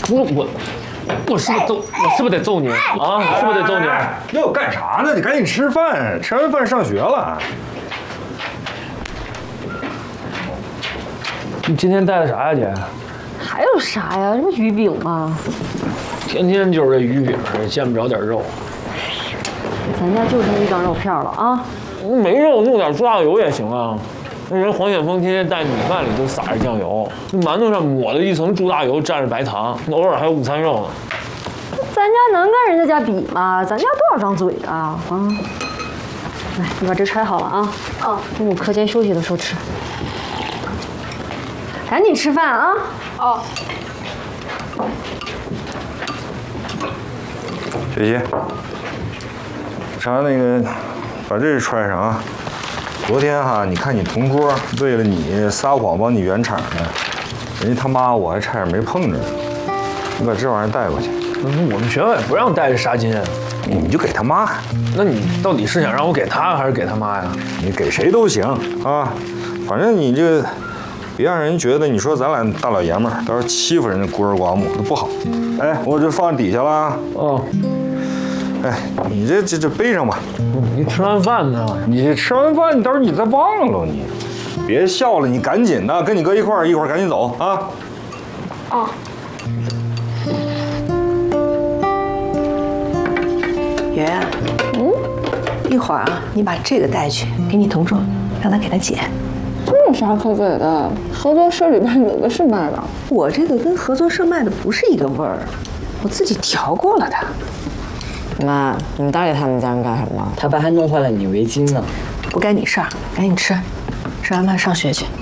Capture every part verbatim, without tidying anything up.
我我我是不是揍我是不是得揍你啊？是不是得揍你？ 要干啥呢？你赶紧吃饭，吃完饭上学了。 你今天带的啥呀，姐？ 还有啥呀？这不鱼饼吗？ 天天就是这鱼饼，见不着点肉。 咱家就剩一张肉片了啊！ 没肉弄点猪大油也行啊。那人黄显峰天天在米饭里都撒着酱油，那馒头上抹了一层猪大油，蘸着白糖，偶尔还有午餐肉呢。 咱家能跟人家家比吗？咱家多少张嘴啊！啊！来，你把这揣好了啊！哦，中午课间休息的时候吃。赶紧吃饭啊！哦。 学习，啥那个，把这揣上啊。昨天哈，你看你同桌为了你撒谎帮你圆场呢，人家他妈我还差点没碰着呢。你把这玩意儿带过去。 嗯，我们学校也不让带着纱巾。 你就给他妈。 那你到底是想让我给他还是给他妈呀？ 你给谁都行啊，反正你这别让人觉得你说咱俩大老爷们儿，到时候欺负人家孤儿寡母，那不好。哎，我这放底下了。 哦。 哎，你这这这背上吧。 你吃完饭呢？ 你吃完饭，你到时候你再忘了你。别笑了，你赶紧的，跟你哥一块儿，一会儿赶紧走啊。 哦。 圆圆，嗯，一会儿啊，你把这个带去给你同桌，让他给他剪。 这有啥可给的？合作社里边有的是卖的。 我这个跟合作社卖的不是一个味儿，我自己调过了的。 妈，你搭理他们家人干什么？他爸还弄坏了你围巾呢。 不干你事儿，赶紧吃，吃完饭上学去。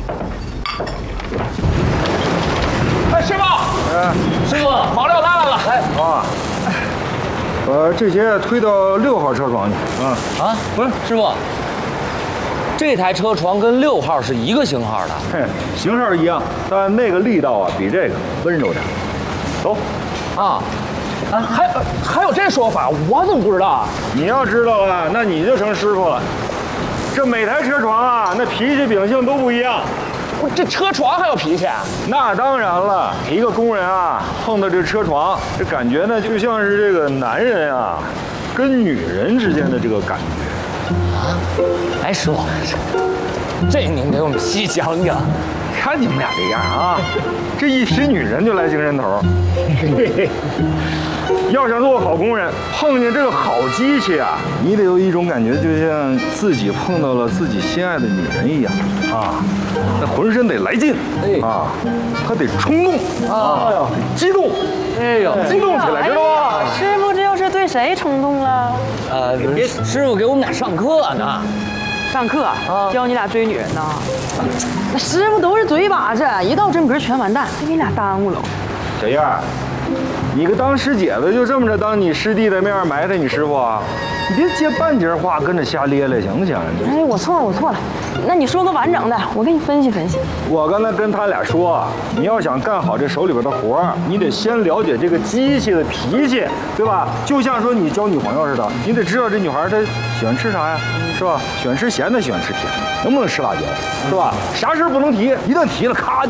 哎，师傅！哎，师傅，毛料拉来了。哎， 啊，把这些推到六号车床去。啊啊，不是，师傅，这台车床跟六号是一个型号的。 嘿，型号一样，但那个力道啊比这个温柔点。走。 啊。啊，还还有这说法，我怎么不知道啊？ 你要知道了，那你就成师傅了。这每台车床啊，那脾气秉性都不一样。 我这车床还有脾气？ 那当然了，一个工人啊，碰到这车床，这感觉呢，就像是这个男人啊，跟女人之间的这个感觉。 啊？哎，师傅，这您给我们细讲讲。 看你们俩这样啊，这一提女人就来精神头。要想做好工人，碰见这个好机器啊，你得有一种感觉，就像自己碰到了自己心爱的女人一样啊，那浑身得来劲啊，他得冲动啊，激动， 哎呦， 激动起来，知道吗？ 师傅，这又是对谁冲动了？ 呃，师傅给我们俩上课呢。 上课教你俩追女人呢？那师傅都是嘴把子，一到真格全完蛋，被你俩耽误了。 小燕儿，你个当师姐的就这么着当你师弟的面埋汰你师傅啊？你别接半截话跟着瞎咧咧，行不行？ 哎，我错了，我错了。那你说个完整的，我给你分析分析。 我刚才跟他俩说，你要想干好这手里边的活儿，你得先了解这个机器的脾气，对吧？就像说你交女朋友似的，你得知道这女孩她喜欢吃啥呀，是吧？喜欢吃咸的，喜欢吃甜的，能不能吃辣椒，是吧？啥事不能提，一旦提了，咔